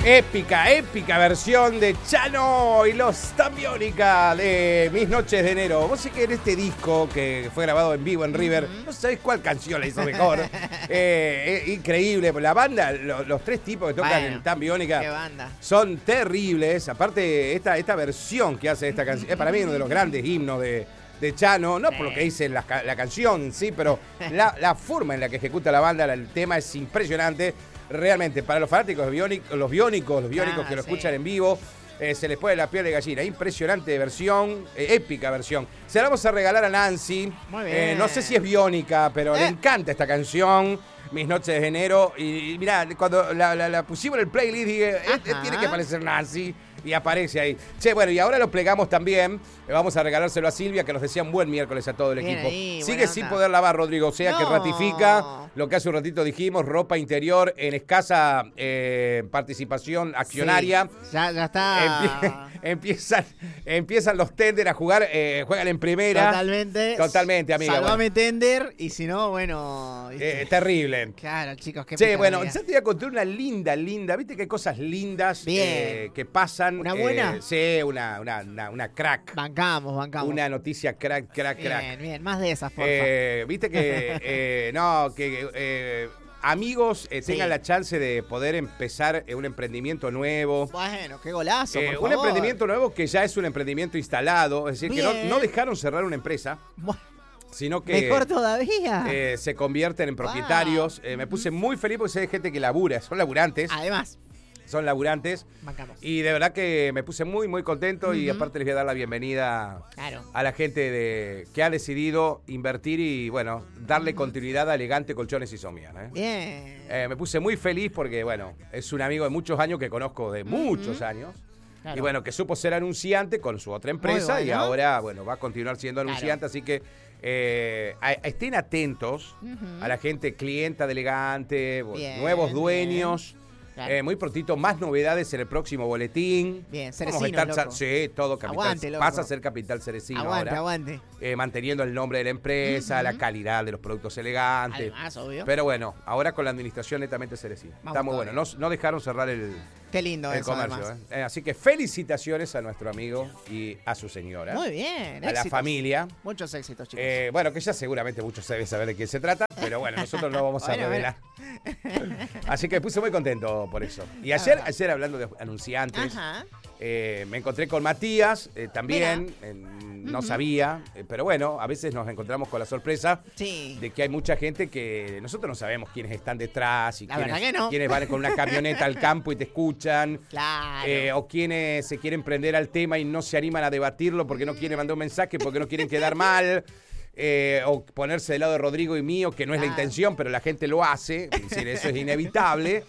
Épica versión de Chano y los Tambiónica de Mis Noches de Enero. Vos sé que en este disco que fue grabado en vivo en River, no sabés cuál canción la hizo mejor. Increíble. La banda, los tres tipos que tocan en Tambiónica son terribles. Aparte, esta versión que hace esta canción, es para mí uno de los grandes himnos de Chano, no por lo que dice la canción, sí, pero la forma en la que ejecuta la banda, el tema es impresionante. Realmente, para los fanáticos de los biónicos que lo escuchan en vivo, se les pone la piel de gallina. Impresionante versión, épica versión. Se la vamos a regalar a Nancy. Muy bien. No sé si es biónica, pero le encanta esta canción, Mis Noches de Enero. Y mirá, cuando la pusimos en el playlist, dije, tiene que aparecer Nancy. Y aparece ahí. Che, bueno, y ahora lo plegamos también. Vamos a regalárselo a Silvia, que nos decía un buen miércoles a todo el equipo. Ahí, sigue sin poder lavar, Rodrigo. O sea que ratifica lo que hace un ratito dijimos, ropa interior en escasa participación accionaria. Sí, ya está. Empiezan los tender a jugar, juegan en primera. Totalmente, amiga. Salvame tender, y si no, bueno. Terrible. Claro, chicos, qué Che, bueno, ya te voy a contar una linda. Viste que hay cosas lindas que pasan. ¿Una buena? Sí, una crack. Bancamos. Una noticia crack. Bien, más de esas, por favor. Viste que, amigos tengan la chance de poder empezar un emprendimiento nuevo. Bueno, qué golazo, por favor. Un emprendimiento nuevo que ya es un emprendimiento instalado, es decir, que no dejaron cerrar una empresa. Sino que mejor todavía. Se convierten en propietarios. Me puse muy feliz porque sé de gente que labura, son laburantes. Además. Son laburantes. Bancamos. Y de verdad que me puse muy, muy contento. Y aparte les voy a dar la bienvenida a la gente que ha decidido invertir y, bueno, darle continuidad a Elegante Colchones y Somian. Bien. Me puse muy feliz porque, bueno, es un amigo de muchos años que conozco de muchos años. Claro. Y bueno, que supo ser anunciante con su otra empresa y ahora, bueno, va a continuar siendo anunciante. Así que estén atentos a la gente clienta de Elegante, nuevos dueños. Claro. Muy prontito, más novedades en el próximo boletín. Bien, Cerecino, loco. Sí, todo Capital. Aguante, loco. Pasa a ser Capital Cerecino ahora. Aguante. Manteniendo el nombre de la empresa, la calidad de los productos elegantes. Además, obvio. Pero bueno, ahora con la administración netamente Cerecino. Está muy bueno. No dejaron cerrar el comercio. Así que felicitaciones a nuestro amigo y a su señora. Muy bien. A la familia. Muchos éxitos, chicos. Bueno, que ya seguramente muchos deben saber de quién se trata, pero bueno, nosotros no vamos a revelar. Así que puse muy contento por eso. Y ayer hablando de anunciantes, me encontré con Matías, también, no sabía, pero bueno, a veces nos encontramos con la sorpresa de que hay mucha gente que nosotros no sabemos quiénes están detrás y quiénes van con una camioneta al campo y te escuchan, o quienes se quieren prender al tema y no se animan a debatirlo porque no quieren mandar un mensaje, porque no quieren quedar mal. O ponerse del lado de Rodrigo y mío, que no es la intención, pero la gente lo hace, es decir, eso es inevitable.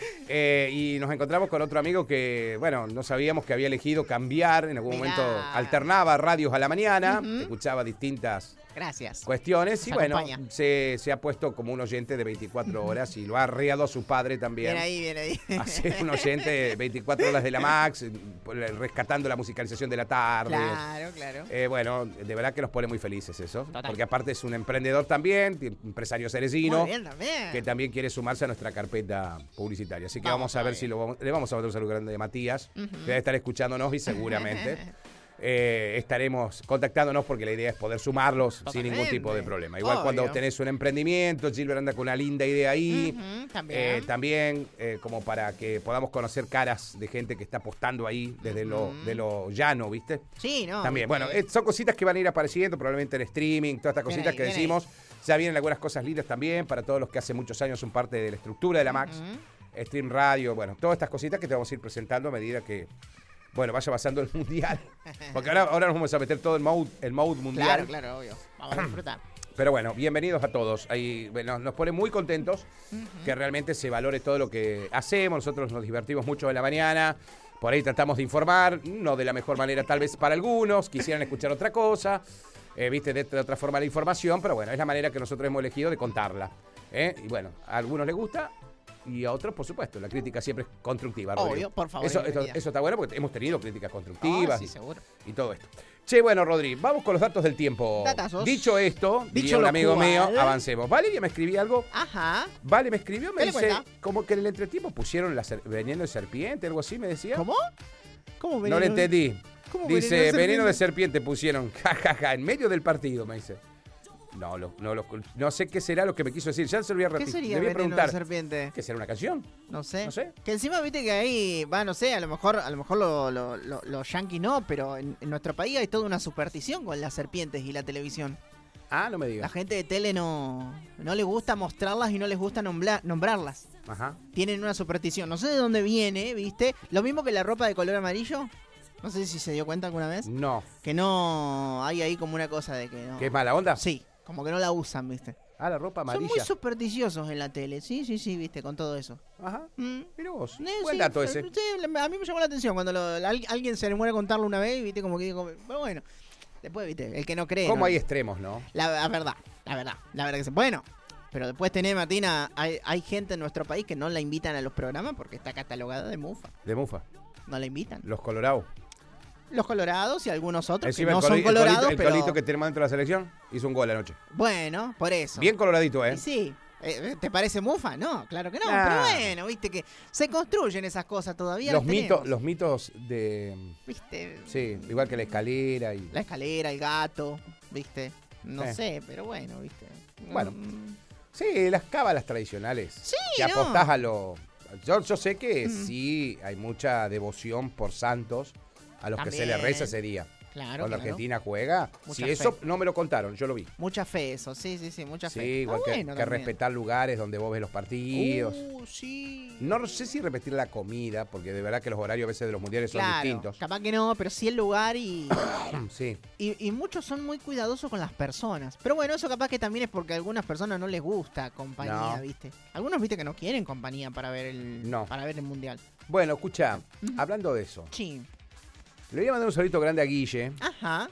Y nos encontramos con otro amigo que, bueno, no sabíamos que había elegido cambiar, en algún momento alternaba radios a la mañana, escuchaba distintas cuestiones y bueno, se ha puesto como un oyente de 24 horas y lo ha arreado a su padre también. Bien ahí. Hace un oyente de 24 horas de la Max, rescatando la musicalización de la tarde. Claro. Bueno, de verdad que nos pone muy felices eso. Total. Porque aparte es un emprendedor también, empresario cerecino, que también quiere sumarse a nuestra carpeta publicitaria. Así que vamos a ver si le vamos a mandar un saludo grande de Matías, que debe estar escuchándonos y seguramente estaremos contactándonos porque la idea es poder sumarlos sin ningún tipo de problema. Igual cuando tenés un emprendimiento, Gilbert anda con una linda idea ahí, también como para que podamos conocer caras de gente que está apostando ahí desde lo llano, ¿viste? Sí, ¿no? También, bueno, son cositas que van a ir apareciendo probablemente en streaming, todas estas cositas que decimos. Ya vienen algunas cosas lindas también para todos los que hace muchos años son parte de la estructura de la Max, Stream Radio, bueno, todas estas cositas que te vamos a ir presentando a medida que vaya pasando el mundial. Porque ahora nos vamos a meter todo el mode mundial. Claro, obvio. Vamos a disfrutar. Pero bueno, bienvenidos a todos. Ahí, nos pone muy contentos que realmente se valore todo lo que hacemos. Nosotros nos divertimos mucho en la mañana. Por ahí tratamos de informar, no de la mejor manera tal vez para algunos. Quisieran escuchar otra cosa, de otra forma la información. Pero bueno, es la manera que nosotros hemos elegido de contarla. Y bueno, a algunos les gusta. Y a otros, por supuesto, la crítica siempre es constructiva. Obvio, por favor. Eso está bueno porque hemos tenido críticas constructivas sí, seguro. Y todo esto. Che, bueno, Rodri, vamos con los datos del tiempo. Datazos. Dicho esto, diría lo un amigo cual. mío, avancemos. Valeria me escribía algo. Ajá. Vale, me escribió, me ¿Qué le dice, cuenta? como que en el entretiempo pusieron veneno de serpiente, algo así, me decía. ¿Cómo? ¿Cómo No le entendí. ¿Cómo Dice, veneno de serpiente pusieron, jajaja, en medio del partido, me dice. No sé qué será lo que me quiso decir. Ya se lo voy a ¿Qué repetir. sería Le voy a veneno preguntar. de serpiente? ¿Qué será una canción? No sé. No sé. Que encima viste que ahí, no sé, a lo mejor los yanquis no, pero en nuestro país hay toda una superstición con las serpientes y la televisión. Ah, no me La digas. gente de tele no le gusta mostrarlas y no les gusta nombrarlas. Ajá. Tienen una superstición. No sé de dónde viene, ¿viste? Lo mismo que la ropa de color amarillo. No sé si se dio cuenta alguna vez. No. Que no hay ahí como una cosa de que no. ¿Qué es mala onda? Sí, como que no la usan, ¿viste? Ah, la ropa Son amarilla. muy supersticiosos en la tele. Sí, ¿viste? Con todo eso. Ajá. Mm. Mira vos. Buen Buen dato ese. Sí, a mí me llamó la atención cuando alguien se le muere contarlo una vez, ¿viste? Como que digo, pero bueno. Después, ¿viste? El que no cree. ¿Cómo ¿no? hay extremos, no? La verdad que sí. Bueno, pero después tenés, Martina, hay gente en nuestro país que no la invitan a los programas porque está catalogada de mufa. De mufa. No la invitan. Los colorados. Los colorados y algunos otros Encima que no el son colorados, el pero... colito que tenemos dentro de la selección hizo un gol anoche. Bueno, por eso. Bien coloradito, ¿eh? Y sí. ¿Te parece mufa? No, claro que no. Nah. Pero bueno, viste que se construyen esas cosas todavía. Los mitos de... ¿Viste? Sí, igual que la escalera y... La escalera, el gato, ¿viste? No sé, pero bueno, ¿viste? Bueno. Sí, las cábalas tradicionales. Sí, que no. apostás a lo... Yo sé que sí hay mucha devoción por santos a los que se le También. reza ese día. Claro, Cuando claro. Argentina juega. Mucha Si fe. eso no me lo contaron, yo lo vi. Mucha fe eso, sí, mucha Sí, fe. igual Está que, bueno que también. respetar lugares donde vos ves los partidos. Sí. No sé si repetir la comida, porque de verdad que los horarios a veces de los mundiales son Claro, distintos. capaz que no, pero sí el lugar y Sí. y muchos son muy cuidadosos con las personas. Pero bueno, eso capaz que también es porque a algunas personas no les gusta compañía, No. ¿viste? Algunos, ¿viste? Que no quieren compañía para ver el mundial. Bueno, escucha, hablando de eso, Sí. le voy a mandar un saludito grande a Guille. Ajá.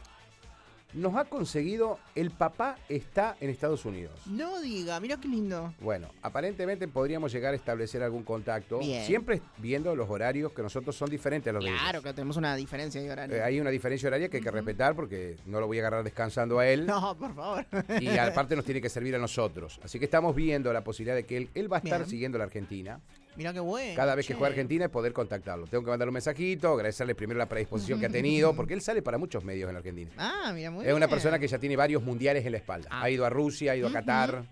Nos ha conseguido, el papá está en Estados Unidos. No diga, mira qué lindo. Bueno, aparentemente podríamos llegar a establecer algún contacto, Bien. siempre viendo los horarios que nosotros son diferentes a los de Claro, ellos. que tenemos una diferencia de horario. Hay una diferencia horaria que hay que respetar porque no lo voy a agarrar descansando a él. No, por favor. Y aparte nos tiene que servir a nosotros. Así que estamos viendo la posibilidad de que él va a estar Bien. siguiendo la Argentina. Mira qué bueno. Cada vez que che. juega Argentina y poder contactarlo. Tengo que mandarle un mensajito, agradecerle primero la predisposición que ha tenido, porque él sale para muchos medios en Argentina. Ah, mira, muy Es bien. una persona que ya tiene varios mundiales en la espalda. Ah. Ha ido a Rusia, ha ido a Qatar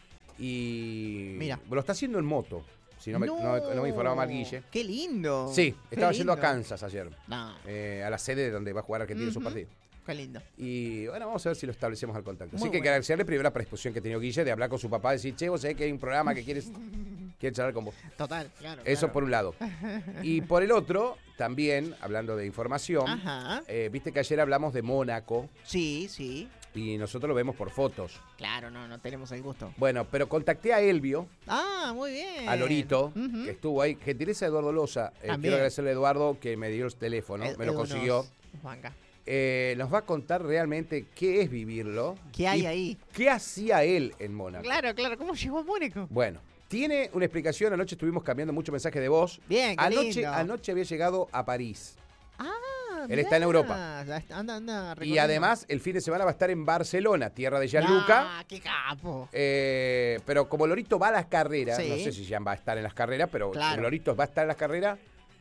y Mira. lo está haciendo en moto. Si no me informaba mal Guille. Qué lindo. Sí, Qué estaba yendo a lindo. Kansas ayer, No, a la sede donde va a jugar Argentina su partido. qué lindo. Y bueno, vamos a ver si lo establecemos al contacto. Así Muy que hay que bueno. agradecerle primero la predisposición que ha tenido Guille de hablar con su papá, decir, che, vos sabés que hay un programa que quiere charlar con vos. Total, claro. Eso claro. por un lado. Y por el otro, también, hablando de información, Ajá. viste que ayer hablamos de Mónaco Sí, sí. y nosotros lo vemos por fotos. Claro, no tenemos el gusto. Bueno, pero contacté a Elvio, Ah, muy bien. a Lorito, Ujú. que estuvo ahí. Gentileza de Eduardo Loza. También. Quiero agradecerle a Eduardo que me dio el teléfono, me lo Edu consiguió. Juanca. Nos va a contar realmente qué es vivirlo. ¿Qué hay y ahí? ¿Qué hacía él en Mónaco? Claro, ¿cómo llegó a Mónaco? Bueno, tiene una explicación. Anoche estuvimos cambiando muchos mensajes de voz. Bien, qué lindo. Anoche había llegado a París. Ah, Él está en Europa. Anda, Y recorriendo. además, el fin de semana va a estar en Barcelona, tierra de Gianluca. Ah, qué capo. Pero como Lorito va a las carreras, Sí. no sé si ya va a estar en las carreras, pero Claro. como Lorito va a estar en las carreras,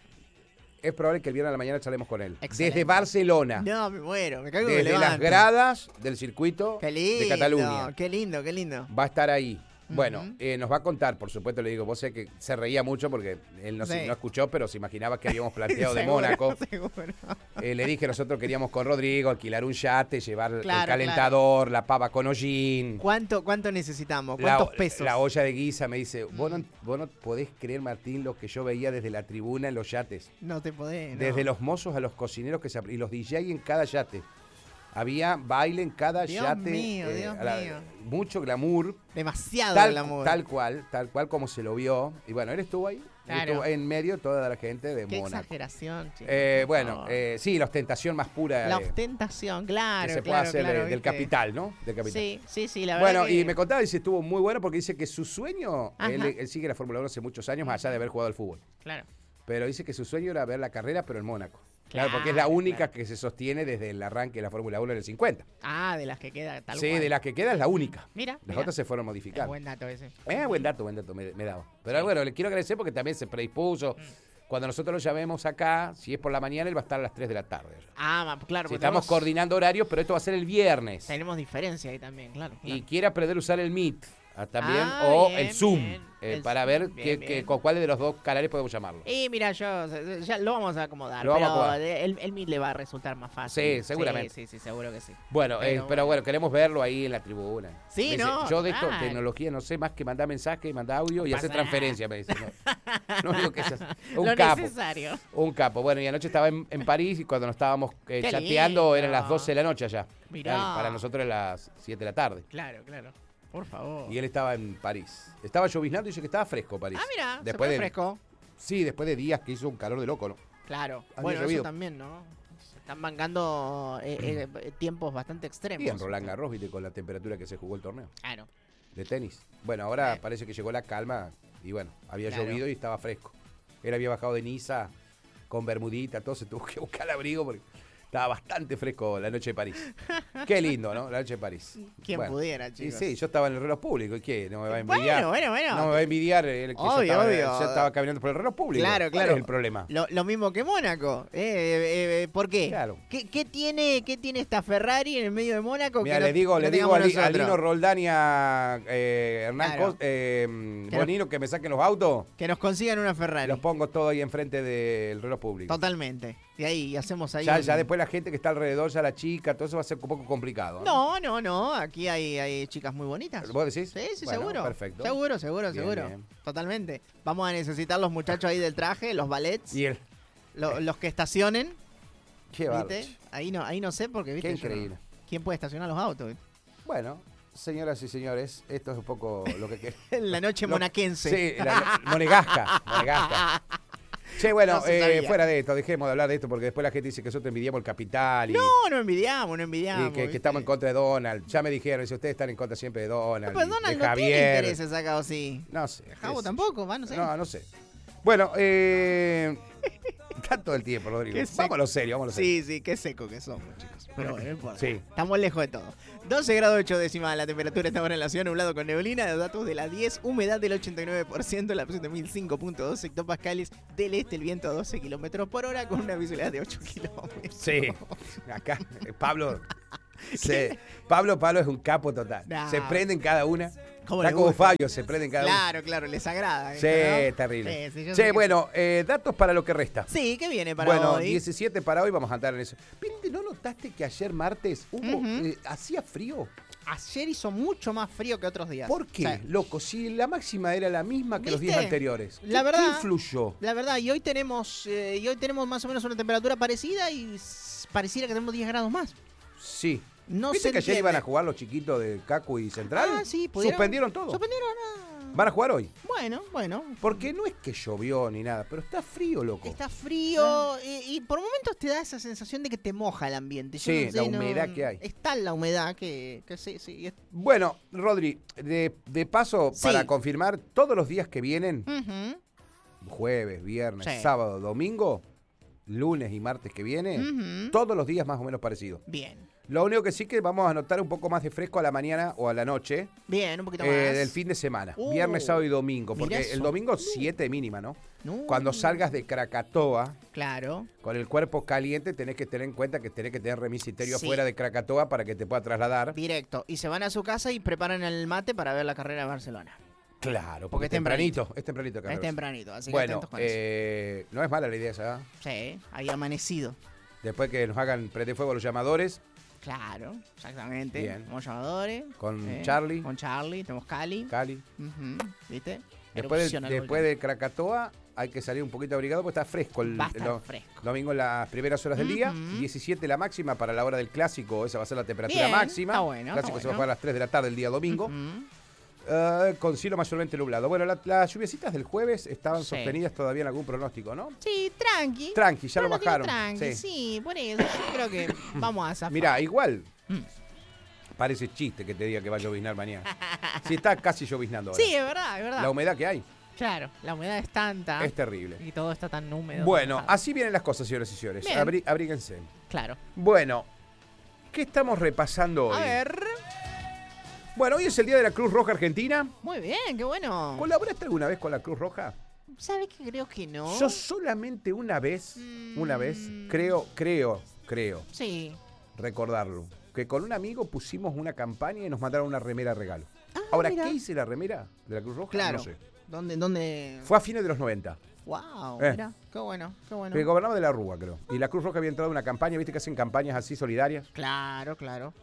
es probable que el viernes a la mañana charlemos con él. Excelente. Desde Barcelona. No, me muero, me caigo y me Desde las levanto. gradas del circuito Qué lindo, de Cataluña. qué lindo, qué lindo. Va a estar ahí. Bueno, Ujú. nos va a contar, por supuesto, le digo, vos sé que se reía mucho porque él no, Sí. no escuchó, pero se imaginaba que habíamos planteado de Seguro, Mónaco. Seguro. Le dije, nosotros queríamos con Rodrigo alquilar un yate, llevar Claro, el calentador, la pava con hollín. ¿Cuánto necesitamos? ¿Cuántos pesos? La olla de guisa me dice, vos no podés creer, Martín, lo que yo veía desde la tribuna en los yates. No te podés. no. Desde los mozos a los cocineros y los DJ en cada yate. Había baile en cada Dios yate. mío, Dios mío. Mucho glamour. Demasiado Tal, glamour. tal cual como se lo vio. Y bueno, él estuvo ahí. Claro. Estuvo en medio de toda la gente de Qué Mónaco. exageración, chico. Bueno, sí, la ostentación más pura La ostentación, claro, que se puede claro, hacer claro, del ¿viste? capital, ¿no? Del capital. Sí, la verdad Bueno, que... y me contaba, dice, estuvo muy bueno porque dice que su sueño, Ajá. él sigue la Fórmula 1 hace muchos años, más allá de haber jugado al fútbol. Claro. Pero dice que su sueño era ver la carrera, pero en Mónaco. Claro, porque es la única que se sostiene desde el arranque de la Fórmula 1 en el 50. Ah, de las que queda tal Sí, cual. de las que queda es la única. Mira. Las otras se fueron modificando. Buen dato ese. Buen dato, me daba. Pero bueno, le quiero agradecer porque también se predispuso. Cuando nosotros lo llamemos acá, si es por la mañana, él va a estar a las 3 de la tarde. Claro. Si estamos coordinando horarios, pero esto va a ser el viernes. Tenemos diferencia ahí también, claro. Y quiere aprender a usar el Meet también, bien, el Zoom, bien. para ver Bien. con cuáles de los dos canales podemos llamarlo. Y mira, ya lo vamos a acomodar. Lo vamos a pero acomodar. el Meet le va a resultar más fácil. Sí, seguramente. Sí, seguro que sí. Bueno, pero bueno, queremos verlo ahí en la tribuna. Sí, Me dice, no, yo de esto, total. tecnología, no sé más que mandar mensaje, mandar audio y hacer pasa nada. transferencia, me dice. No digo que es un Lo capo. necesario. Un capo. Bueno, y anoche estaba en París y cuando nos estábamos Qué chateando lindo. eran las 12 de la noche allá. Mirá. Para nosotros eran las 7 de la tarde. Claro. Por favor. Y él estaba en París. Estaba lloviznando y dice que estaba fresco París. Mira, después se pone fresco. Sí, después de días que hizo un calor de loco, ¿no? Claro. Había Bueno, llovido. eso también, ¿no? Se están bancando tiempos bastante extremos. Y en Roland Garros, viste, con la temperatura que se jugó el torneo Claro. de tenis. Bueno, ahora parece que llegó la calma y bueno, había llovido y estaba fresco. Él había bajado de Niza con bermudita, todo, se tuvo que buscar el abrigo porque estaba bastante fresco la noche de París. Qué lindo, ¿no? La noche de París. Quien pudiera, chicos. Sí, yo estaba en el reloj público. ¿Y qué? ¿No me va a envidiar? Bueno. No me va a envidiar el que Obvio. yo estaba caminando por el reloj público. Claro. ¿Cuál es el problema? Lo mismo que Mónaco. ¿Por qué? Claro. ¿Qué tiene esta Ferrari en el medio de Mónaco? Mira, que le digo a tengamos nosotros? Lino Roldán y a Hernán Claro. Bonino que me saquen los autos. Que nos consigan una Ferrari. Los pongo todo ahí enfrente del reloj público. Totalmente. Y ahí hacemos ahí. Ya después la gente que está alrededor, ya la chica, todo eso va a ser un poco complicado. No. Aquí hay chicas muy bonitas. ¿Vos decís? Sí, Bueno, seguro. perfecto. Seguro. Bien. Totalmente. Vamos a necesitar los muchachos ahí del traje, los ballets, Y él. los que estacionen. Qué bárbaro. ¿Viste? Ahí no sé porque, ¿viste? Qué increíble. ¿Quién puede estacionar los autos? Bueno, señoras y señores, esto es un poco lo que queremos. La noche monaquense. Sí, monegasca. Che, bueno, No se sabía. fuera de esto, dejemos de hablar de esto porque después la gente dice que nosotros envidiamos el capital y, No envidiamos. y que ¿viste? estamos en contra de Donald. Ya me dijeron, si ustedes están en contra siempre de Donald, No, pero y Donald de no tiene Javier. intereses acá, ¿o sí? No sé. Javo es- tampoco, no sé. No sé. Bueno, está todo el tiempo, Rodrigo. Qué Vamos a lo serio, Sí, qué seco que somos, chicos. Pero bueno, no importa. Sí. Estamos lejos de todo. 12 grados 8 décimas la temperatura esta hora en la ciudad, nublado con neblina, los datos de la 10, humedad del 89%, la presión de 1005.2 hectopascales, del este el viento a 12 kilómetros por hora con una visibilidad de 8 kilómetros. Sí. Acá, Pablo. Pablo es un capo total. Nah. Se prenden cada una. ¿Cómo Está le como gusta? Fabio, se prenden cada una. Claro, les agrada. Sí, ¿no? terrible. Sí, yo sé Che, que bueno, datos para lo que resta. Sí, ¿qué viene para Bueno, hoy? 17 para hoy, vamos a andar en eso. ¿Viste, no notaste que ayer martes Ujú. hacía frío? Ayer hizo mucho más frío que otros días. ¿Por qué, Sí. loco? Si la máxima era la misma que los ¿Viste? días anteriores. La ¿Qué verdad- influyó? La verdad, y hoy tenemos más o menos una temperatura parecida y pareciera que tenemos 10 grados más. Sí. No ¿Viste se que ayer entiende. iban a jugar los chiquitos de Cacu y Central? Ah, sí, pudieron. Suspendieron todo. Suspendieron. Van a jugar hoy. Bueno. Porque no es que llovió ni nada, pero está frío, loco. Está frío y por momentos te da esa sensación de que te moja el ambiente. Yo Sí, no sé, la humedad que hay. Está la humedad que sí. Bueno, Rodri, de paso, Sí. para confirmar, todos los días que vienen, Ujú, jueves, viernes, Sí. sábado, domingo, lunes y martes que viene, ujú. todos los días más o menos parecidos. Bien. Lo único que sí que vamos a notar un poco más de fresco a la mañana o a la noche Bien, un poquito más. del fin de semana. Viernes, sábado y domingo. Porque mirá el eso. domingo 7 mínima, ¿no? No. Cuando salgas de Krakatoa, Claro. con el cuerpo caliente, tenés que tener en cuenta que tenés que tener remisitorio Sí. afuera de Krakatoa para que te pueda trasladar. Directo. Y se van a su casa y preparan el mate para ver la carrera de Barcelona. Claro, Porque porque es es tempranito. Es tempranito acá. Es tempranito, así que Bueno, atentos con eso. no es mala la idea esa. Sí, ahí amanecido. Después que nos hagan prender fuego los llamadores Claro, exactamente. Bien. Tenemos llamadores. con Charlie, Con Charlie, tenemos Cali. Cali. Ujú, ¿viste? Después Erupciona el después de Krakatoa hay que salir un poquito abrigado porque está fresco Va a estar fresco. domingo en las primeras horas del día. Ujú. 17 la máxima para la hora del clásico. Esa va a ser la temperatura Bien, máxima. está bueno, El clásico está se va a bueno. jugar a las 3 de la tarde el día domingo. Ujú. Con cielo mayormente nublado. Bueno, las lluviecitas del jueves estaban Sí. sostenidas todavía en algún pronóstico, ¿no? Sí, tranqui. Tranqui, ya lo Pronóstico bajaron. Tranqui, sí, por eso. Yo creo que vamos a zafar. Mirá, igual. Mm. Parece chiste que te diga que va a lloviznar mañana. Si está casi lloviznando ahora. Sí, es verdad, es verdad. La humedad que hay. Claro, la humedad es tanta. Es terrible. Y todo está tan húmedo. Bueno, así vienen las cosas, señoras y señores. Abríguense. Claro. Bueno, ¿qué estamos repasando hoy? A ver. Bueno, hoy es el Día de la Cruz Roja Argentina. Muy bien, qué bueno. ¿Colaboraste alguna vez con la Cruz Roja? ¿Sabes que creo que no? Yo solamente una vez, creo, sí, recordarlo, que con un amigo pusimos una campaña y nos mandaron una remera regalo. Ahora, mira. ¿qué hice la remera de la Cruz Roja? Claro. No sé. ¿Dónde? Fue a fines de los 90. Wow, mira, qué bueno, qué bueno. Que gobernaba de la Rúa, creo. Y la Cruz Roja había entrado en una campaña, viste que hacen campañas así solidarias. Claro.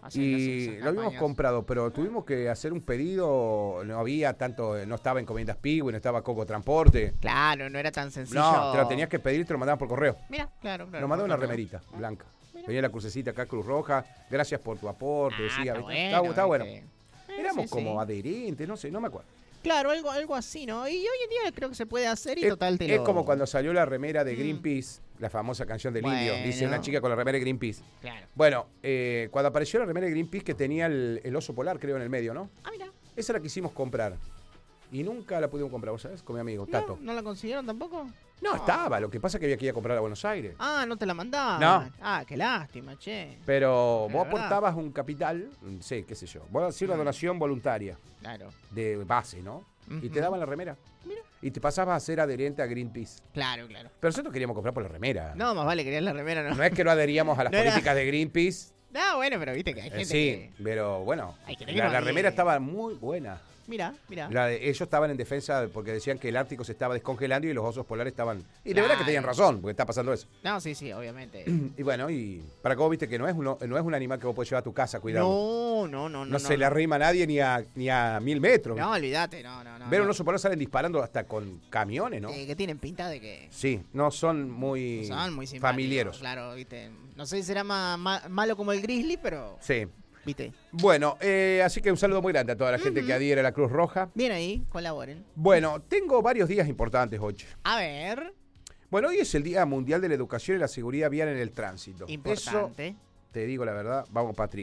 Y lo habíamos comprado, pero tuvimos que hacer un pedido, no había tanto, no estaba Encomiendas Pigüe, no estaba Coco Transporte. Claro, no era tan sencillo. No, te lo tenías que pedir y te lo mandaban por correo. Mira, claro. Nos mandaban una remerita blanca. Venía la crucecita acá, Cruz Roja, gracias por tu aporte, decía. Está bueno. Éramos como adherentes, no sé, no me acuerdo. Claro, algo así, ¿no? Y hoy en día creo que se puede hacer y total te lo... Es como cuando salió la remera de Greenpeace, la famosa canción del Indio, dice una chica con la remera de Greenpeace. Claro. Bueno, cuando apareció la remera de Greenpeace que tenía el oso polar, creo, en el medio, ¿no? Ah, mira. Esa la quisimos comprar. Y nunca la pudimos comprar, ¿vos sabés? Con mi amigo, Tato. ¿No la consiguieron tampoco? No, estaba. Lo que pasa es que había que ir a comprar a Buenos Aires. Ah, ¿no te la mandaban? No. Ah, qué lástima, che. Pero vos aportabas un capital, sí, qué sé yo. Vos hacías una donación voluntaria. Claro. De base, ¿no? Y te daban la remera. Mira. Y te pasabas a ser adherente a Greenpeace. Claro. Pero nosotros queríamos comprar por la remera. No, más vale, querías la remera, ¿no? No es que no adheríamos a las políticas de Greenpeace. No, bueno, pero viste que hay gente sí, pero bueno, hay que la remera estaba muy buena. Mira. Ellos estaban en defensa porque decían que el Ártico se estaba descongelando y los osos polares estaban... Y de verdad que tenían razón, porque está pasando eso. No, sí, obviamente. Y bueno, y para que vos viste que no es un animal que vos podés llevar a tu casa a cuidarlo. No. No se le arrima a nadie ni a 1000 metros. No, olvídate, no. Ver un oso polar salen disparando hasta con camiones, ¿no? Que tienen pinta de que... Sí, no son muy familiares. Claro, viste. No sé si será malo como el grizzly, pero... Sí. ¿Viste? Bueno, así que un saludo muy grande a toda la gente que adhiere a la Cruz Roja. Bien ahí, colaboren. Bueno, tengo varios días importantes hoy. A ver. Bueno, hoy es el Día Mundial de la Educación y la Seguridad Vial en el Tránsito. Importante. Eso, te digo la verdad, vamos Patrick.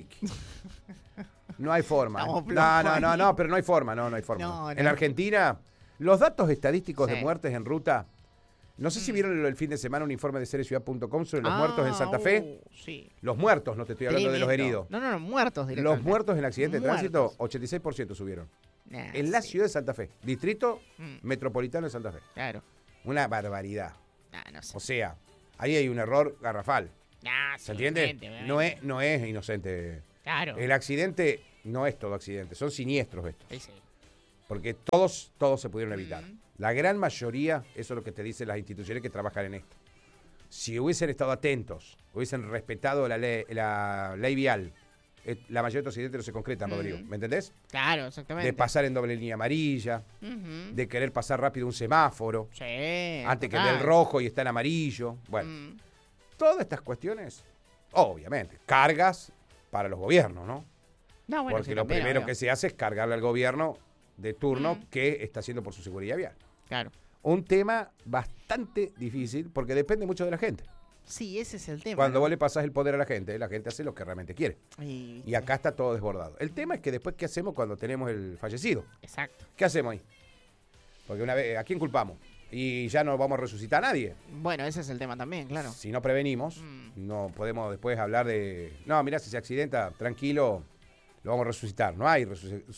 No hay forma. No, pero no hay forma, no hay forma. No. En Argentina, los datos estadísticos de muertes en ruta. No sé si vieron el fin de semana un informe de sereciudad.com sobre los muertos en Santa Fe. Sí. Los muertos, no te estoy hablando de los heridos. No, muertos directamente. Los muertos en accidente de tránsito, 86% subieron. En la ciudad de Santa Fe, distrito metropolitano de Santa Fe. Claro. Una barbaridad. No sé. O sea, ahí hay un error garrafal. ¿Se entiende? No es inocente. Claro. El accidente no es todo accidente, son siniestros estos. Sí. Porque todos se pudieron evitar. La gran mayoría, eso es lo que te dicen las instituciones que trabajan en esto. Si hubiesen estado atentos, hubiesen respetado la ley vial, la mayoría de los accidentes no se concretan, Rodrigo. ¿Me entendés? Claro, exactamente. De pasar en doble línea amarilla, de querer pasar rápido un semáforo, antes que del rojo y está en amarillo. Bueno, todas estas cuestiones, obviamente, cargas para los gobiernos, ¿no? Porque lo primero que se hace es cargarle al gobierno de turno que está haciendo por su seguridad vial. Claro. Un tema bastante difícil porque depende mucho de la gente. Sí, ese es el tema. Cuando vos le pasás el poder a la gente hace lo que realmente quiere. Y acá está todo desbordado. El tema es que después, ¿qué hacemos cuando tenemos el fallecido? Exacto. ¿Qué hacemos ahí? Porque una vez, ¿a quién culpamos? Y ya no vamos a resucitar a nadie. Bueno, ese es el tema también, claro. Si no prevenimos, no podemos después hablar de... No, mirá, si se accidenta, tranquilo, lo vamos a resucitar. No hay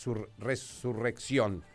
resurrección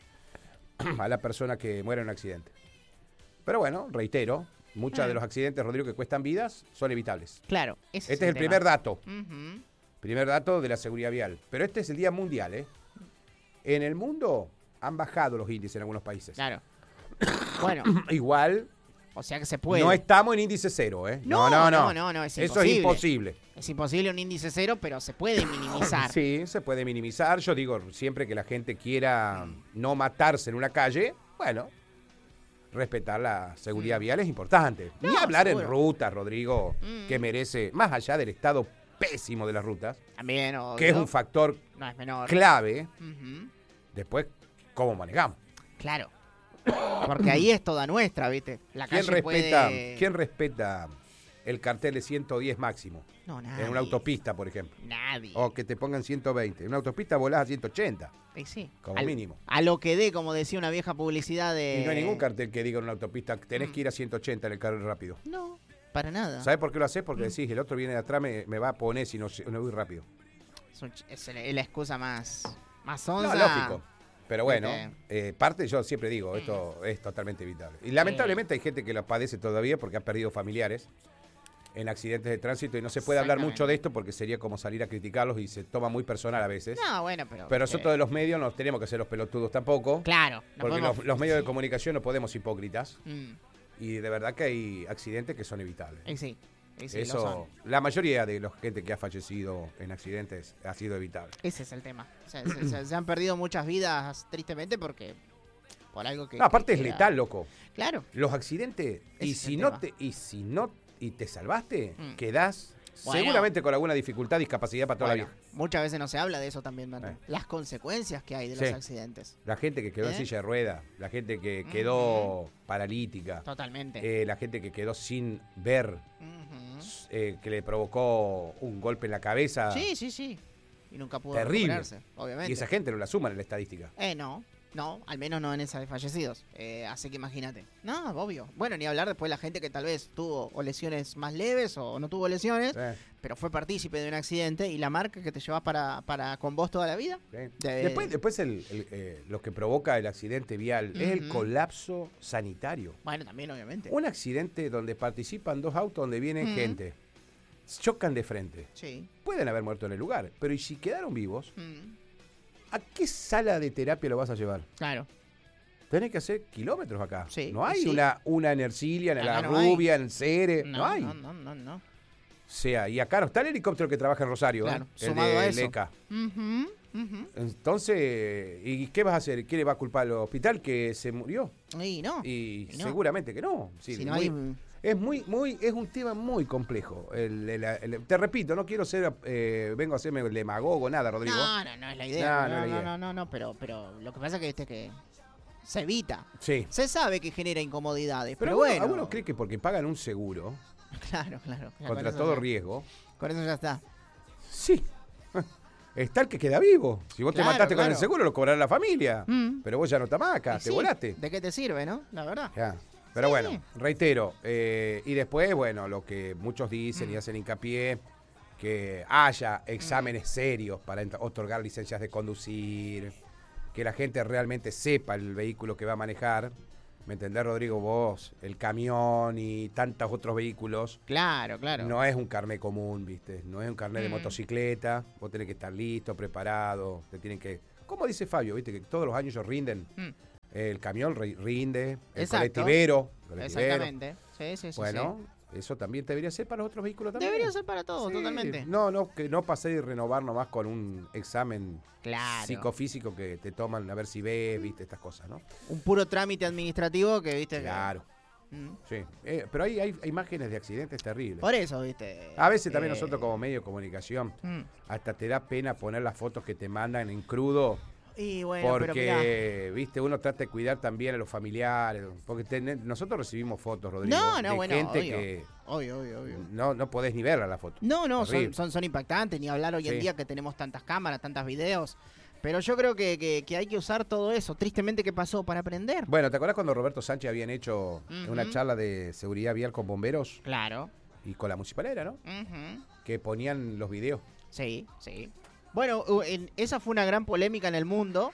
a la persona que muere en un accidente. Pero bueno, reitero, muchos de los accidentes, Rodrigo, que cuestan vidas, son evitables. Claro. Este es el primer dato. Primer dato de la seguridad vial. Pero este es el Día Mundial, ¿eh? En el mundo han bajado los índices en algunos países. Claro. Bueno. Igual... O sea que se puede. No estamos en índice cero, ¿eh? No, es imposible. Eso es imposible. Es imposible un índice cero, pero se puede minimizar. Sí, se puede minimizar. Yo digo, siempre que la gente quiera no matarse en una calle, bueno, respetar la seguridad vial es importante. No, ni hablar seguro. en rutas, Rodrigo, que merece, más allá del estado pésimo de las rutas, también, obvio, que es un factor no es menor. clave, después, cómo manejamos. Claro. Porque ahí es toda nuestra, ¿viste? La calle ¿Quién respeta el cartel de 110 máximo. No, nadie. En una autopista, por ejemplo. Nadie. O que te pongan 120. En una autopista volás a 180. Sí. Como mínimo. A lo que dé, como decía una vieja publicidad de... Y no hay ningún cartel que diga en una autopista, tenés que ir a 180 en el carril rápido. No, para nada. ¿Sabés por qué lo haces? Porque decís, el otro viene de atrás, me va a poner si no voy rápido. Es la excusa más onza. No, lógico. Pero bueno, parte yo siempre digo, esto es totalmente evitable. Y lamentablemente hay gente que lo padece todavía porque ha perdido familiares en accidentes de tránsito y no se puede hablar mucho de esto porque sería como salir a criticarlos y se toma muy personal a veces. No, bueno, pero nosotros de los medios no tenemos que ser los pelotudos tampoco. Claro. Porque los medios de comunicación no podemos hipócritas. Y de verdad que hay accidentes que son evitables. Sí. Eso, la mayoría de la gente que ha fallecido en accidentes ha sido evitable. Ese es el tema. Se han perdido muchas vidas, tristemente, porque por algo que... No, aparte que es letal, loco. Claro. Los accidentes, y si te salvaste, quedás seguramente con alguna dificultad, discapacidad para toda la vida. Muchas veces no se habla de eso también, Manu. Las consecuencias que hay de los accidentes. La gente que quedó en silla de ruedas, la gente que quedó paralítica. Totalmente. La gente que quedó sin ver, que le provocó un golpe en la cabeza. Sí. Y nunca pudo recuperarse, obviamente. Y esa gente no la suman en la estadística. No, al menos no en esa de fallecidos. Así que imagínate. No, obvio. Bueno, ni hablar después de la gente que tal vez tuvo o lesiones más leves o no tuvo lesiones, pero fue partícipe de un accidente y la marca que te llevas para con vos toda la vida. Después lo que provoca el accidente vial es el colapso sanitario. Bueno, también obviamente. Un accidente donde participan dos autos donde vienen gente, chocan de frente. Sí. Pueden haber muerto en el lugar, pero ¿y si quedaron vivos? ¿A qué sala de terapia lo vas a llevar? Claro. Tenés que hacer kilómetros acá. Sí, no hay una en Ercilia, en La Rubia, en Cere. No hay. No. O sea, y acá no está el helicóptero que trabaja en Rosario. Claro, el sumado de a eso. Leca. Entonces, ¿y qué vas a hacer? ¿Qué le va a culpar al hospital que se murió? Y seguramente que no. Sí, si no hay... Es un tema muy complejo. Te repito, no quiero ser, vengo a hacerme el demagogo, nada, Rodrigo. No es la idea. No, pero lo que pasa es que se evita. Sí. Se sabe que genera incomodidades, pero bueno. bueno. ¿Alguno cree que porque pagan un seguro? Claro. Contra todo riesgo. Con eso ya está. Sí. Está el que queda vivo. Si vos te mataste con el seguro, lo cobrará la familia. Pero vos ya no estás más acá, te volaste. ¿De qué te sirve, no? La verdad. Ya. Pero bueno, reitero, y después, bueno, lo que muchos dicen y hacen hincapié, que haya exámenes serios para otorgar licencias de conducir, que la gente realmente sepa el vehículo que va a manejar. ¿Me entendés, Rodrigo? Vos, el camión y tantos otros vehículos. Claro. No es un carnet común, ¿viste? No es un carnet de motocicleta. Vos tenés que estar listo, preparado. Te tienen que... ¿Cómo dice Fabio? ¿Viste? Que todos los años ellos rinden. El camión rinde, el colectivero. Exactamente. Sí. Bueno, eso también debería ser para los otros vehículos también. Debería ser para todos, totalmente. Que no pasé y renovar nomás con un examen psicofísico que te toman a ver si ves, viste, estas cosas, ¿no? Un puro trámite administrativo que, viste. Claro. Sí, pero hay imágenes de accidentes terribles. Por eso, viste. A veces también nosotros como medio de comunicación, hasta te da pena poner las fotos que te mandan en crudo. Y bueno, porque, viste, uno trata de cuidar también a los familiares. Porque nosotros recibimos fotos, Rodrigo. De gente obvio, que obvio. No podés ni verla la foto. No, son impactantes. Ni hablar hoy en día que tenemos tantas cámaras, tantos videos. Pero yo creo que hay que usar todo eso. Tristemente, ¿qué pasó? Para aprender. Bueno, ¿te acordás cuando Roberto Sánchez habían hecho una charla de seguridad vial con bomberos? Claro. Y con la municipalera, ¿no? Que ponían los videos. Sí. Bueno, esa fue una gran polémica en el mundo.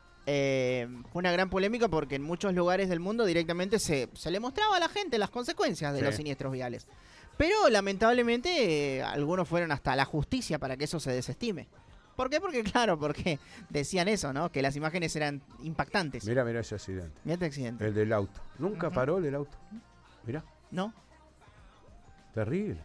Fue una gran polémica porque en muchos lugares del mundo directamente se le mostraba a la gente las consecuencias de los siniestros viales. Pero lamentablemente algunos fueron hasta la justicia para que eso se desestime. ¿Por qué? Porque decían eso, ¿no? Que las imágenes eran impactantes. Mira ese accidente. Mira este accidente. El del auto. Nunca paró el del auto. Mira. No. Terrible.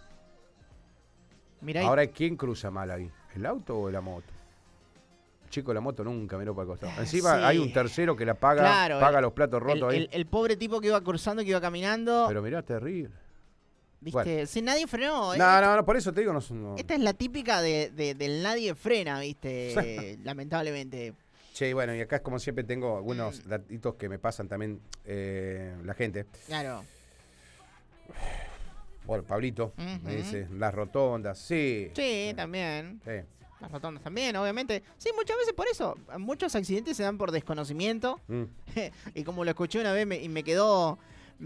Mirá ahora, ¿quién cruza mal ahí? ¿El auto o la moto? Chico, la moto nunca miró para el costado. Encima hay un tercero que la paga los platos rotos ahí. El pobre tipo que iba cruzando, que iba caminando. Pero mirá, terrible. ¿Viste? Bueno. Si nadie frenó. No, por eso te digo. Esta es la típica del nadie frena, ¿viste? Lamentablemente. Che, bueno, y acá como siempre tengo algunos datitos que me pasan también la gente. Claro. Bueno, Pablito me dice, las rotondas, sí. Sí, también. Sí. Las rotondas también, obviamente. Sí, muchas veces por eso. Muchos accidentes se dan por desconocimiento. Y como lo escuché una vez y me quedó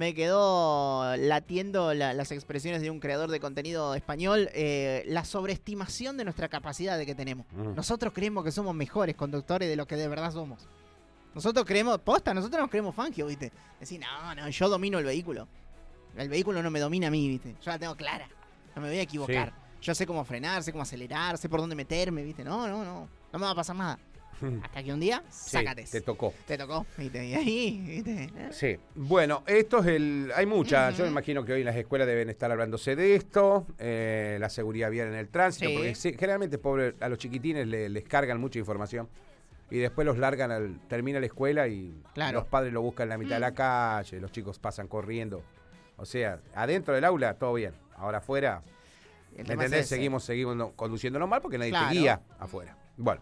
latiendo las expresiones de un creador de contenido español, la sobreestimación de nuestra capacidad de que tenemos. Nosotros creemos que somos mejores conductores de lo que de verdad somos. Nosotros nos creemos Fangio, ¿viste? Decir, no, yo domino el vehículo. El vehículo no me domina a mí, ¿viste? Yo la tengo clara. No me voy a equivocar. Sí. Yo sé cómo frenar, sé cómo acelerar, sé por dónde meterme, ¿viste? No me va a pasar nada. Hasta que un día, sácate. Te tocó, ¿viste? Y ahí, ¿viste? Sí. Bueno, esto es hay mucha. Yo me imagino que hoy en las escuelas deben estar hablándose de esto. La seguridad vial en el tránsito. Sí. Porque generalmente, pobre, a los chiquitines les cargan mucha información. Y después los largan, termina la escuela y los padres lo buscan en la mitad de la calle. Los chicos pasan corriendo. O sea, adentro del aula, todo bien. Ahora afuera, ¿me entendés? Seguimos conduciendo normal porque nadie te guía afuera. Bueno.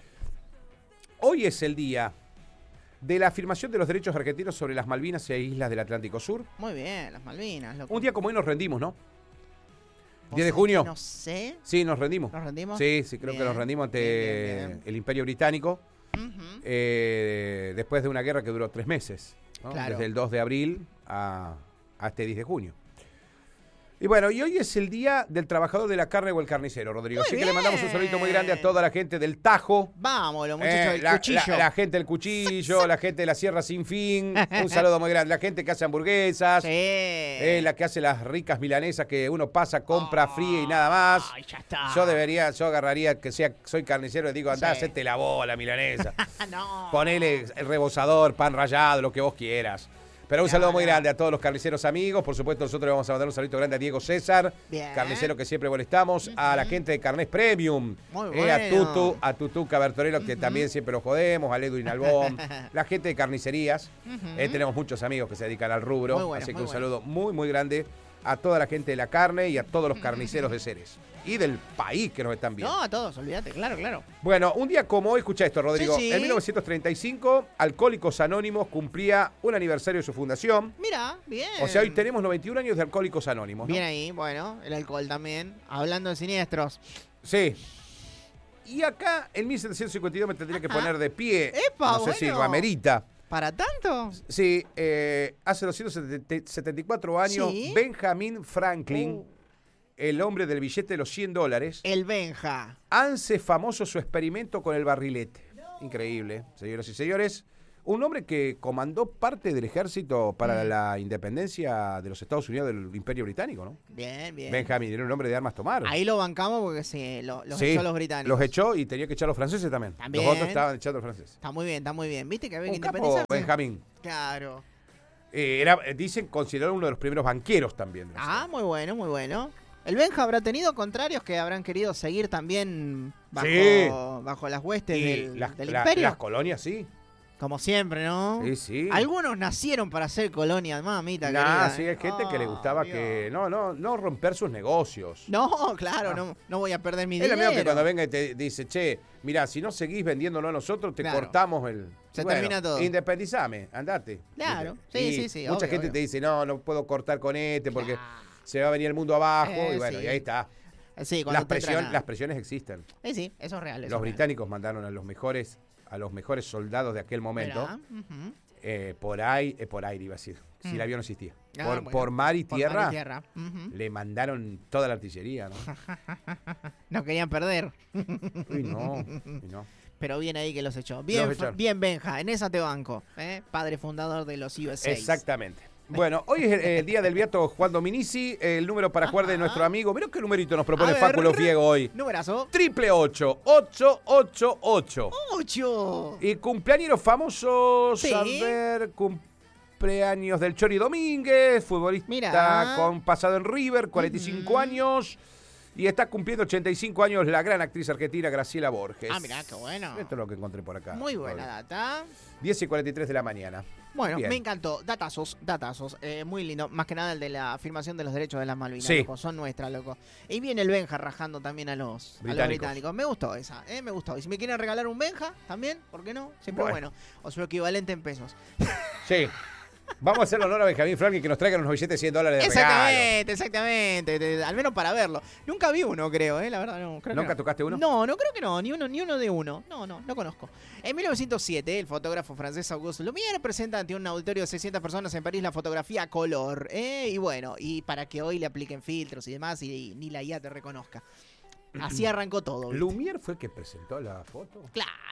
Hoy es el día de la afirmación de los derechos argentinos sobre las Malvinas e islas del Atlántico Sur. Muy bien, las Malvinas. Loco. Un día como hoy nos rendimos, ¿no? 10 de junio. No sé. Sí, nos rendimos. ¿Nos rendimos? Sí, creo que nos rendimos ante el Imperio Británico. Después de una guerra que duró 3 meses. ¿No? Claro. Desde el 2 de abril a este 10 de junio. Y bueno, y hoy es el día del trabajador de la carne o el carnicero, Rodrigo. Así que le mandamos un saludito muy grande a toda la gente del Tajo. Vamos, los muchachos del cuchillo. La gente del cuchillo, la gente de la Sierra Sin Fin. Un saludo muy grande. La gente que hace hamburguesas. Sí. La que hace las ricas milanesas que uno pasa, compra, fríe y nada más. Ay, ya está. Yo agarraría que soy carnicero y digo, andá, hacete la bola milanesa. No. Ponele el rebozador, pan rallado, lo que vos quieras. Pero un saludo muy grande a todos los carniceros amigos. Por supuesto, nosotros le vamos a mandar un saludito grande a Diego César, carnicero que siempre molestamos. A la gente de Carnés Premium. Muy bueno. A Tutu Cabertorelo, que también siempre lo jodemos. A Edwin Albón. La gente de carnicerías. Tenemos muchos amigos que se dedican al rubro. Así que un saludo muy, muy grande a toda la gente de la carne y a todos los carniceros de Ceres. Y del país que nos están viendo. No, a todos, olvídate, claro. Bueno, un día como hoy, escucha esto, Rodrigo. Sí. En 1935, Alcohólicos Anónimos cumplía un aniversario de su fundación. Mira, bien. O sea, hoy tenemos 91 años de Alcohólicos Anónimos, ¿no? Bien ahí, bueno, el alcohol también. Hablando de siniestros. Sí. Y acá, en 1752, me tendría que poner de pie. ¡Epa, no sé si Ramerita. ¿Para tanto? Sí, hace 274 años, Benjamin Franklin, el hombre del billete de los $100. El Benja. Hace famoso su experimento con el barrilete. Increíble, señoras y señores. Un hombre que comandó parte del ejército para la independencia de los Estados Unidos del Imperio Británico, ¿no? Bien. Benjamin era un hombre de armas tomar. Ahí lo bancamos porque los echó los británicos. Los echó y tenía que echar a los franceses también. Los otros estaban echando a los franceses. Está muy bien. ¿Viste que había que independizarse? Benjamin. Claro. Dicen considerado uno de los primeros banqueros también. Muy bueno. El Benja habrá tenido contrarios que habrán querido seguir también bajo las huestes del imperio. Las colonias, sí. Como siempre, ¿no? Sí. Algunos nacieron para ser colonia, mamita querida. Sí, hay gente que le gustaba que no romper sus negocios. No, claro, no voy a perder mi dinero. Es lo mismo que cuando venga y te dice, che, mirá, si no seguís vendiéndolo a nosotros, te cortamos el... Se termina todo. Independizame, andate. Claro, sí. Mucha gente te dice, no puedo cortar con porque se va a venir el mundo abajo. Y bueno, y ahí está. Sí, las presiones existen. Sí, eso es real. Los británicos mandaron a los mejores soldados de aquel momento. Por aire iba a decir, si el avión no existía. Por mar y tierra, le mandaron toda la artillería, ¿no? No querían perder. Uy, no. Pero bien ahí que los echó. Bien, Benja, en esa te banco. Padre fundador de los USA. Exactamente. Bueno, hoy es el día del Beato Juan Dominici, el número para jugar de nuestro amigo. Mirá qué numerito nos propone Fáculo Fiego hoy. Numerazo. 888-888. 8. Y cumpleaños famosos. Sí. A ver, cumpleaños del Chori Domínguez, futbolista con pasado en River, 45 años. Y está cumpliendo 85 años la gran actriz argentina Graciela Borges. Mirá, qué bueno. Esto es lo que encontré por acá. Muy buena data. 10:43 de la mañana. Bueno, me encantó. Datazos. Muy lindo. Más que nada el de la afirmación de los derechos de las Malvinas, loco. Son nuestras, loco. Y viene el Benja rajando también a los británicos. Me gustó esa, me gustó. Y si me quieren regalar un Benja, también, ¿por qué no? Siempre bueno. O su equivalente en pesos. Sí. Vamos a hacerle honor a Benjamín Franklin que nos traigan unos billetes de $100 de regalo. Exactamente. Al menos para verlo. Nunca vi uno, creo, la verdad no. ¿Nunca tocaste uno? No, creo que no. Ni uno de uno. No conozco. En 1907, el fotógrafo francés Auguste Lumière presenta ante un auditorio de 600 personas en París la fotografía a color. Y bueno, y para que hoy le apliquen filtros y demás y ni la IA te reconozca. Así arrancó todo, ¿viste? ¿Lumière fue el que presentó la foto?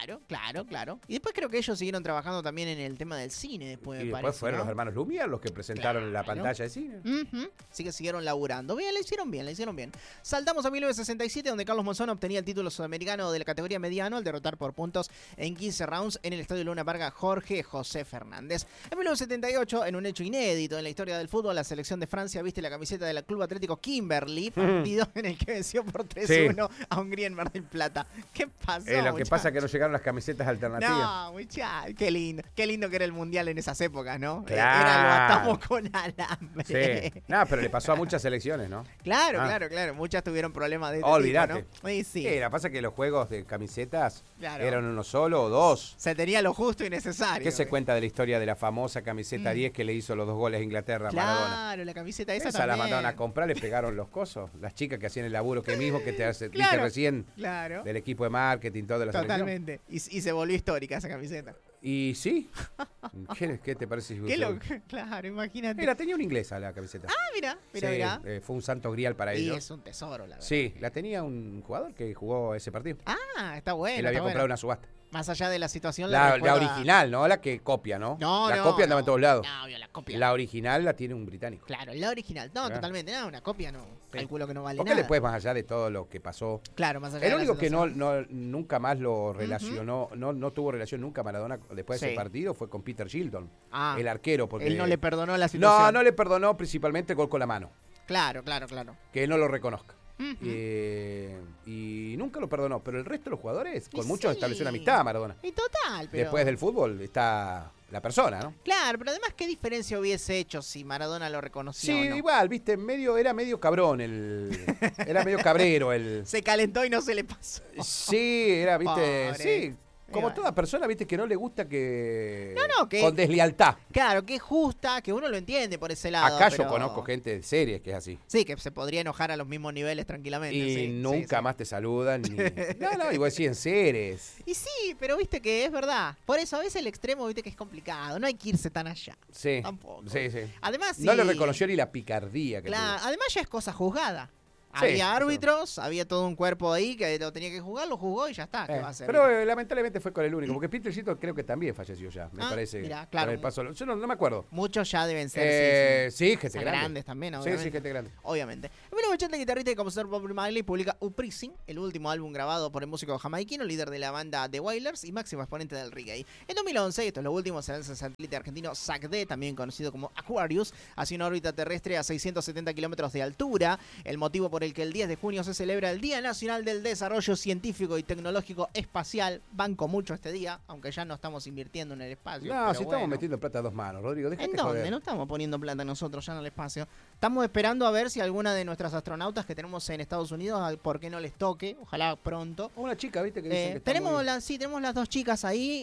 Claro. Y después creo que ellos siguieron trabajando también en el tema del cine. Después, y después parece, fueron ¿no? los hermanos Lumière los que presentaron la pantalla de cine. Así que siguieron laburando. Bien, le hicieron bien. Saltamos a 1967, donde Carlos Monzón obtenía el título sudamericano de la categoría mediano al derrotar por puntos en 15 rounds en el Estadio Luna Parga Jorge José Fernández. En 1978, en un hecho inédito en la historia del fútbol, la selección de Francia viste la camiseta del Club Atlético Kimberly, partido en el que venció por 3-1 a Hungría en Mar del Plata. ¿Qué pasó, Lo que pasa es que no llegaron las camisetas alternativas. No, muchachos, qué lindo que era el Mundial en esas épocas, ¿no? Claro. Era lo atamos con alambre. Sí. No, pero le pasó a muchas selecciones, ¿no? Claro. Muchas tuvieron problemas de este olvídate. tipo, ¿no? Sí. Lo que pasa es que los juegos de camisetas eran uno solo o dos. Se tenía lo justo y necesario. ¿Qué se cuenta de la historia de la famosa camiseta 10 que le hizo los 2 goles a Inglaterra a Maradona? Claro, la camiseta esa la también. mandaron a comprar, le pegaron los cosos. Las chicas que hacían el laburo que mismo que te dije recién del equipo de marketing, todo de la selección. Totalmente. Y se volvió histórica esa camiseta. Y sí. ¿Qué te parece? Claro, imagínate. Tenía un inglesa la camiseta. Mira. Fue un santo grial para ellos. Y es un tesoro, la verdad. Sí, la tenía un jugador que jugó ese partido. Está bueno. Él había comprado una subasta. Más allá de la situación, la original, no la que copia, ¿no? La copia andaba en todos lados. No, la copia. La original la tiene un británico. Claro, la original. No, totalmente. No, una copia no. Sí. Calculo que no vale nada. Porque después, más allá de todo lo que pasó. Claro, más allá el único que nunca más lo relacionó, no tuvo relación nunca Maradona después de ese partido fue con Peter Shilton, el arquero. Porque él no le perdonó la situación. No le perdonó principalmente el gol con la mano. Claro. Que él no lo reconozca. Y nunca lo perdonó, pero el resto de los jugadores, con muchos estableció una amistad a Maradona. Y total, pero... Después del fútbol está la persona, ¿no? Claro, pero además, ¿qué diferencia hubiese hecho si Maradona lo reconocía o no? Igual, viste, era medio cabrón era medio cabrero Se calentó y no se le pasó. Sí, era, viste, Pobre. Sí. Como toda persona, viste, que no le gusta que... que... Con deslealtad. Claro, que es justa, que uno lo entiende por ese lado. Acá yo conozco gente de series que es así. Sí, que se podría enojar a los mismos niveles tranquilamente. Y nunca más te saludan. No, igual sí en series. Y sí, pero viste que es verdad. Por eso a veces el extremo, viste que es complicado. No hay que irse tan allá. Sí. Tampoco. Sí. Además, no le reconoció ni la picardía que tuvo. Además ya es cosa juzgada. Había árbitros, había todo un cuerpo ahí que lo tenía que jugar, lo jugó y ya está. ¿Qué va a hacer? Pero lamentablemente fue con el único, porque Peter Shilton creo que también falleció ya, me parece. Mira, claro. El paso, yo no me acuerdo. Muchos ya deben ser. Sí, gente grande. Grandes también, obviamente. Sí, gente grande. Obviamente. En 1980, el guitarrista y compositor Bob Marley publica Uprising, el último álbum grabado por el músico jamaiquino, líder de la banda The Wailers y máximo exponente del reggae. En 2011, esto es lo último, se lanza el satélite argentino SAC-D, también conocido como Aquarius, hacia una órbita terrestre a 670 kilómetros de altura. El motivo por el que el 10 de junio se celebra el Día Nacional del Desarrollo Científico y Tecnológico Espacial. Banco mucho este día, aunque ya no estamos invirtiendo en el espacio. No, si estamos metiendo plata a dos manos, Rodrigo. ¿En dónde? No estamos poniendo plata nosotros ya en el espacio. Estamos esperando a ver si alguna de nuestras astronautas que tenemos en Estados Unidos, ¿por qué no les toque? Ojalá pronto. Una chica, ¿viste? Que dicen que tenemos las dos chicas ahí.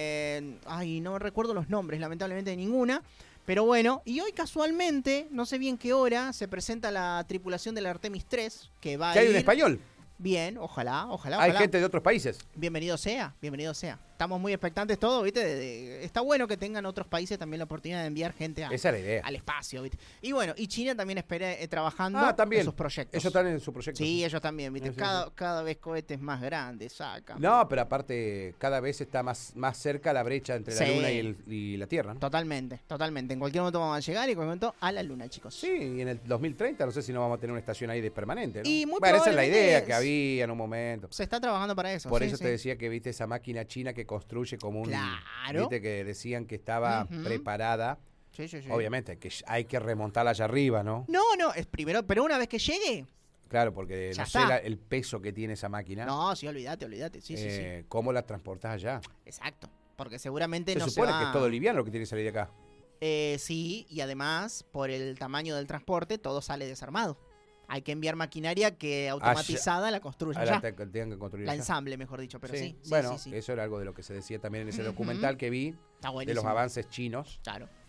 No recuerdo los nombres, lamentablemente, de ninguna. Pero bueno, y hoy casualmente, no sé bien qué hora, se presenta la tripulación del Artemis 3, que va a ir... ¿Que hay un español? Bien, ojalá. Hay gente de otros países. Bienvenido sea. Estamos muy expectantes todos, ¿viste? Está bueno que tengan otros países también la oportunidad de enviar gente esa es la idea. al espacio, ¿viste? Y bueno, y China también espera trabajando también en sus proyectos. Ellos están en su proyecto. Sí, ellos también, ¿viste? Cada vez cohetes más grandes sacan. No, pero aparte, cada vez está más cerca la brecha entre la Luna y la Tierra, ¿no? Totalmente. En cualquier momento vamos a llegar y en cualquier momento a la Luna, chicos. Sí, y en el 2030 no sé si no vamos a tener una estación ahí de permanente, ¿no? Y muy esa es la idea que había en un momento. Se está trabajando para eso. Por eso te decía que viste esa máquina china que construye como un... Claro. Viste que decían que estaba preparada. Sí. Obviamente, que hay que remontarla allá arriba, ¿no? No, es primero, pero una vez que llegue... Claro, porque no sé el peso que tiene esa máquina. No, sí, olvídate. Sí. ¿Cómo la transportás allá? Exacto, porque seguramente se supone que es todo liviano lo que tiene que salir de acá. Sí, y además, por el tamaño del transporte, todo sale desarmado. Hay que enviar maquinaria que automatizada la construya ya. Tengan que construir la ensamble, mejor dicho, pero sí. Eso era algo de lo que se decía también en ese documental que vi de los avances chinos. Claro.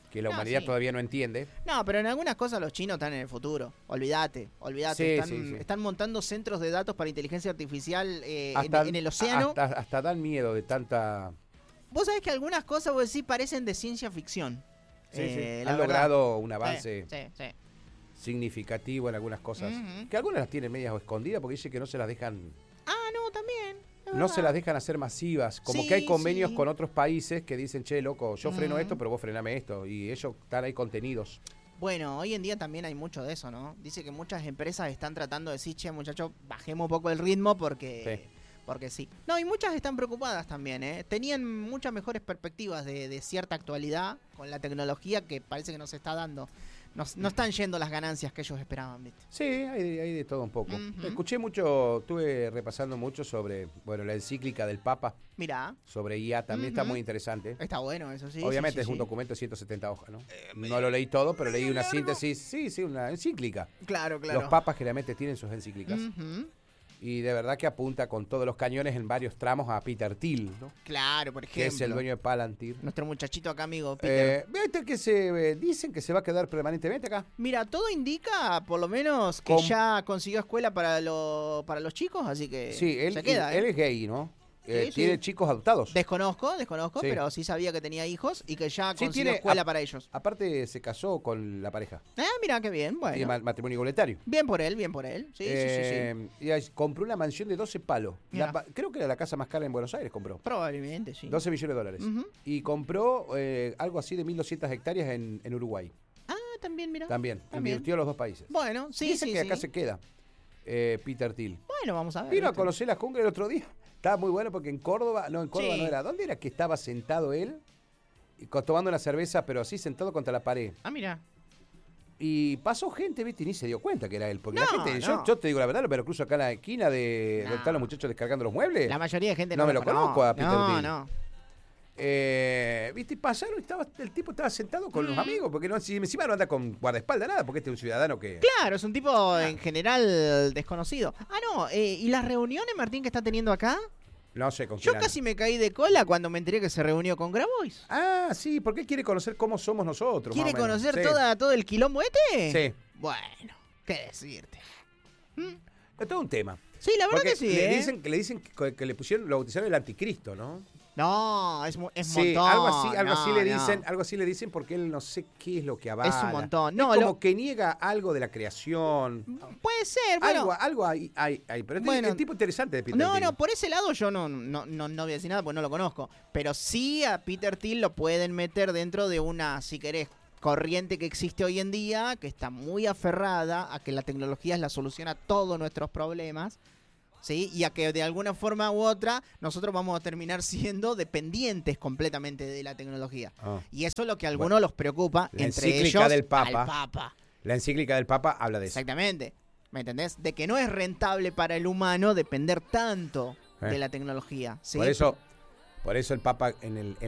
que la humanidad todavía no entiende. No, pero en algunas cosas los chinos están en el futuro. Olvídate. Están montando centros de datos para inteligencia artificial en el océano. Hasta dan miedo de tanta... Vos sabés que algunas cosas, vos decís, parecen de ciencia ficción. Han logrado un avance significativo en algunas cosas. Que algunas las tienen medias escondidas porque dice que no se las dejan... no, también. No se las dejan hacer masivas. Como que hay convenios con otros países que dicen, che, loco, yo freno esto, pero vos frename esto. Y ellos están ahí contenidos. Bueno, hoy en día también hay mucho de eso, ¿no? Dice que muchas empresas están tratando de decir, che, muchachos, bajemos un poco el ritmo porque sí. No, y muchas están preocupadas también, ¿eh? Tenían muchas mejores perspectivas de cierta actualidad con la tecnología que parece que nos está dando. No están yendo las ganancias que ellos esperaban, ¿viste? Sí, hay de todo un poco. Escuché mucho, estuve repasando mucho sobre, la encíclica del Papa. Mirá. Sobre IA, también está muy interesante. Está bueno, eso sí. Obviamente es un documento de 170 hojas, ¿no? No lo leí todo, pero leí una síntesis. Sí, una encíclica. Claro. Los papas generalmente tienen sus encíclicas. Y de verdad que apunta con todos los cañones en varios tramos a Peter Thiel, ¿no? Claro, por ejemplo. Que es el dueño de Palantir. Nuestro muchachito acá, amigo Peter. ¿Viste que dicen que se va a quedar permanentemente acá? Mira, todo indica, por lo menos, que ya consiguió escuela para los chicos, así que se queda. Él es gay, ¿no? Tiene chicos adoptados. Desconozco, pero sí sabía que tenía hijos y que ya consiguió escuela para ellos. Aparte se casó con la pareja. Mira qué bien, bueno. Tiene matrimonio igualitario. Bien por él. Sí. Y compró una mansión de 12 palos. Creo que era la casa más cara en Buenos Aires, compró. Probablemente, sí. 12 millones de dólares. Y compró algo así de 1.200 hectáreas en Uruguay. También, mira. También. Invirtió los dos países. Bueno, sí. Dice que acá se queda Peter Thiel. Bueno, vamos a ver. Vino a conocer la jungla el otro día. Estaba muy bueno porque en Córdoba no era. ¿Dónde era que estaba sentado él? Tomando una cerveza, pero así sentado contra la pared. Mira. Y pasó gente, ¿viste? Y ni se dio cuenta que era él. Porque la gente, yo te digo la verdad, pero cruzo acá en la esquina de donde están los muchachos descargando los muebles. La mayoría de gente no me lo conozco a Peter Thiel. No. ¿Viste? Pasaron, el tipo estaba sentado con los amigos, porque encima no anda con guardaespaldas nada, porque este es un ciudadano que... Claro, es un tipo en general desconocido. ¿Y las reuniones, Martín, que está teniendo acá? No sé con quién. Yo casi me caí de cola cuando me enteré que se reunió con Grabois. Sí, porque él quiere conocer cómo somos nosotros. ¿Quiere conocer todo el quilombo este? Sí. Bueno, ¿qué decirte? Es todo un tema. Sí, la verdad porque que sí. Le dicen que le pusieron, lo bautizaron el anticristo, ¿no? No, es sí, montón. Algo así le dicen porque él no sé qué es lo que avala. Es un montón. No, es como que niega algo de la creación. Puede ser, bueno. Algo hay, pero es un tipo interesante de Peter Thiel. No, por ese lado yo no voy a decir nada porque no lo conozco. Pero sí a Peter Thiel lo pueden meter dentro de una, si querés, corriente que existe hoy en día, que está muy aferrada a que la tecnología es la solución a todos nuestros problemas. ¿Sí? Y a que de alguna forma u otra nosotros vamos a terminar siendo dependientes completamente de la tecnología. Y eso es lo que a algunos los preocupa, entre ellos del Papa. La encíclica del Papa habla de eso. Exactamente. ¿Me entendés? De que no es rentable para el humano depender tanto de la tecnología. ¿Sí? Por eso el Papa en